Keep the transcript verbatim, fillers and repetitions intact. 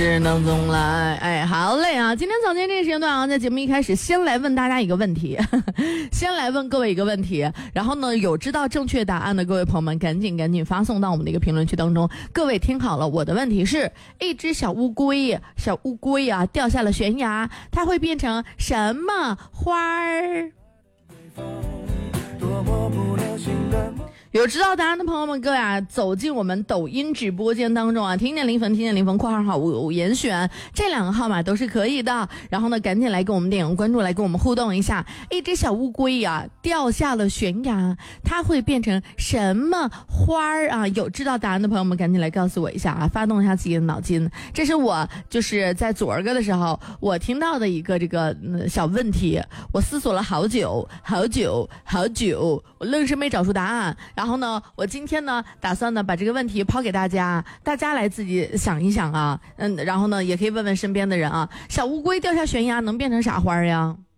当中来，哎，好嘞啊！今天早间这个时间段啊，在节目一开始，先来问大家一个问题，呵呵先来问各位一个问题，然后呢，有知道正确答案的各位朋友们，赶紧赶紧发送到我们的一个评论区当中。各位听好了，我的问题是：一只小乌龟，小乌龟啊，掉下了悬崖，它会变成什么花儿？多么不流行的有知道答案的朋友们，各位啊，走进我们抖音直播间当中啊，听见林峰，听见林峰，括号号五五严选这两个号码都是可以的。然后呢，赶紧来给我们点个关注，来跟我们互动一下。一只小乌龟啊，掉下了悬崖，它会变成什么花儿啊？有知道答案的朋友们，赶紧来告诉我一下啊，发动一下自己的脑筋。这是我就是在昨儿个的时候，我听到的一个这个、嗯、小问题，我思索了好久，好久，好久，我愣是没找出答案。然后呢，我今天呢，打算呢把这个问题抛给大家，大家来自己想一想啊，嗯，然后呢，也可以问问身边的人啊，小乌龟掉下悬崖能变成啥花呀？